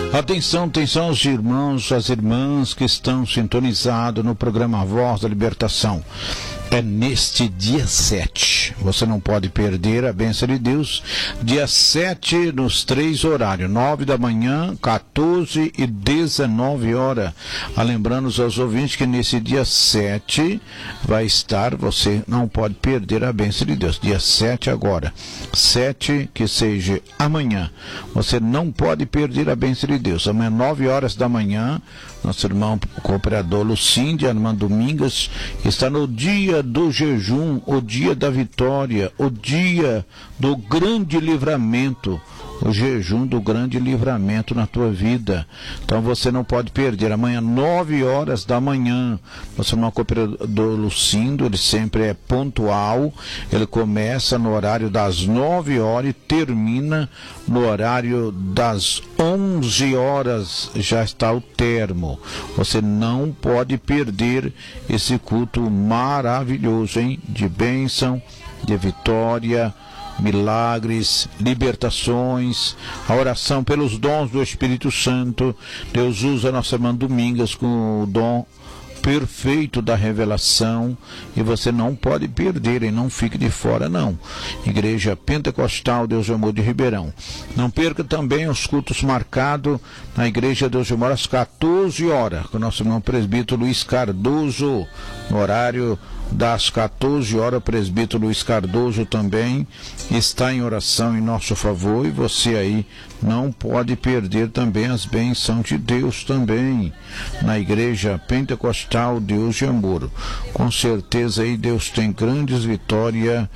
Atenção, atenção aos irmãos, às irmãs que estão sintonizados no programa Voz da Libertação. É neste dia 7, você não pode perder a bênção de Deus, dia 7 nos 3 horários, 9 da manhã, 14 e 19 horas. Lembrando aos ouvintes que nesse dia 7 vai estar, você não pode perder a bênção de Deus, dia 7 agora, 7 que seja amanhã, você não pode perder a bênção de Deus. Amanhã 9 horas da manhã, nosso irmão cooperador Lucíndia, a irmã Domingas, está no dia do jejum, o dia da vitória, o dia do grande livramento, o jejum do grande livramento na tua vida. Então você não pode perder. Amanhã, 9 horas da manhã, nosso irmão cooperador Lucindo, ele sempre é pontual, ele começa no horário das 9 horas e termina no horário das 11 horas, já está o termo. Você não pode perder esse culto maravilhoso, hein? De bênção, de vitória, milagres, libertações, a oração pelos dons do Espírito Santo. Deus usa a nossa irmã Domingas com o dom perfeito da revelação, e você não pode perder, e não fique de fora não. Igreja Pentecostal Deus e Amor de Ribeirão. Não perca também os cultos marcados na Igreja Deus e Amor às 14 horas, com o nosso irmão presbítero Luiz Cardoso, no horário das 14 horas, o presbítero Luiz Cardoso também está em oração em nosso favor, e você aí não pode perder também as bênçãos de Deus também, na Igreja Pentecostal Deus de Amor. Com certeza aí Deus tem grandes vitórias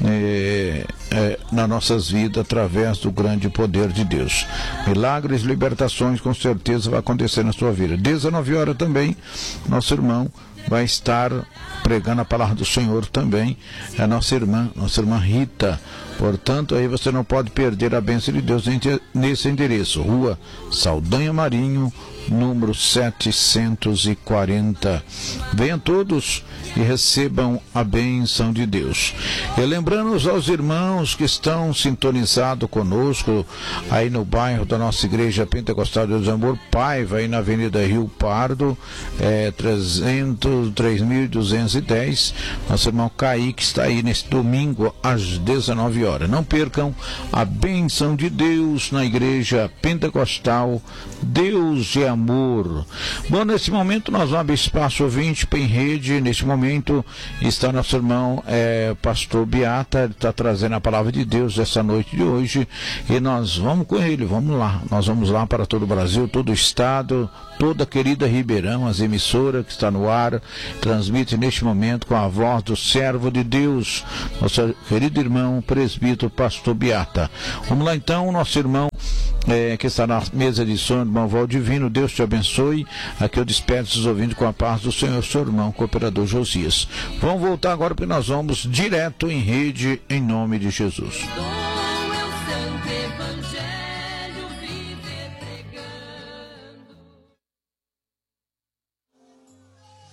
nas nossas vidas, através do grande poder de Deus. Milagres, libertações, com certeza vai acontecer na sua vida. 19 horas também, nosso irmão vai estar pregando a palavra do Senhor também, é a nossa irmã Rita. Portanto, aí você não pode perder a bênção de Deus nesse endereço, Rua Saldanha Marinho, número 740. Venham todos e recebam a bênção de Deus. E lembrando aos irmãos que estão sintonizados conosco aí no bairro da nossa Igreja Pentecostal Deus de Amor, Paiva, aí na Avenida Rio Pardo, 3210. Nosso irmão Kaique está aí nesse domingo às 19 horas. Não percam a bênção de Deus na Igreja Pentecostal Deus de Amor. Bom, nesse momento nós vamos abrir espaço ouvinte em rede. Nesse momento está nosso irmão pastor Beata, ele está trazendo a palavra de Deus essa noite de hoje, e nós vamos com ele, vamos lá, nós vamos lá para todo o Brasil, todo o estado, toda a querida Ribeirão, as emissoras que está no ar, transmite neste momento com a voz do servo de Deus, nosso querido irmão presbítero pastor Beata. Vamos lá então, nosso irmão que está na mesa de som, irmão Valdivino, Deus te abençoe. Aqui eu despeço os ouvintes com a paz do Senhor, seu irmão cooperador Josias. Vamos voltar agora, porque nós vamos direto em rede, em nome de Jesus.